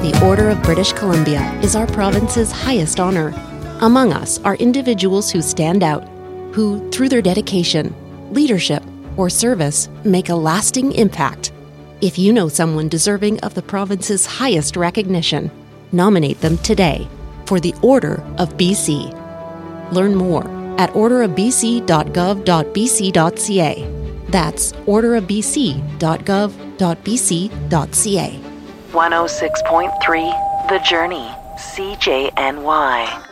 The Order of British Columbia is our province's highest honor. Among us are individuals who stand out, who, through their dedication, leadership, or service, make a lasting impact. If you know someone deserving of the province's highest recognition, nominate them today for the Order of BC. Learn more at orderofbc.gov.bc.ca. That's orderofbc.gov.bc.ca. 106.3 The Journey, CJNY.